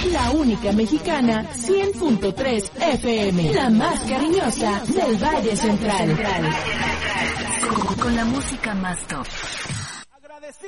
La única mexicana, 100.3 FM. La más cariñosa del Valle Central. Con la música más top.